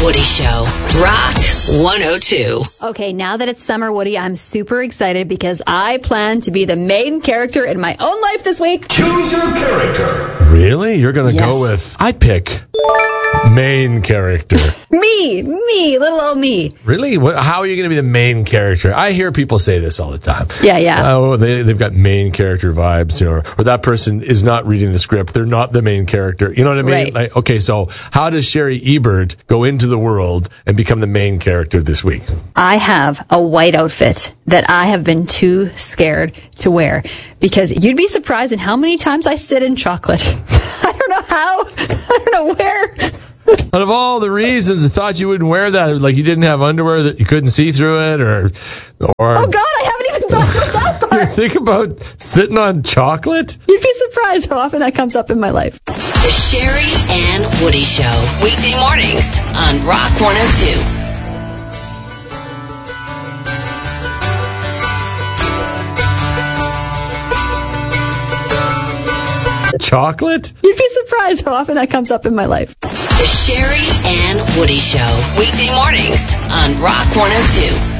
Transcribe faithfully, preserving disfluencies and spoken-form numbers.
Woody Show. Rock one oh two. Okay, now that it's summer, Woody, I'm super excited because I plan to be the main character in my own life this week. Choose your character. Really? You're going to Yes. go with, I pick main character. Me, me, little old me. Really? What, how are you going to be the main character? I hear people say this all the time. Yeah, yeah. Oh, they, they've got main character vibes, you know, or that person is not reading the script. They're not the main character. You know what I mean? Right. Like, okay, so how does Sherry Ebert go into the world and become the main character this week? I have a white outfit that I have been too scared to wear because you'd be surprised at how many times I sit in chocolate. I don't know how. I don't know where. Out of all the reasons, I thought you wouldn't wear that. Like you didn't have underwear that you couldn't see through it, or, or. Oh God, I haven't even thought about that You part. think about sitting on chocolate? You'd be surprised how often that comes up in my life. The Sherry and Woody Show. Weekday mornings on Rock one oh two. Chocolate? You'd be surprised how often that comes up in my life. The Sherry and Woody Show. Weekday mornings on Rock one oh two.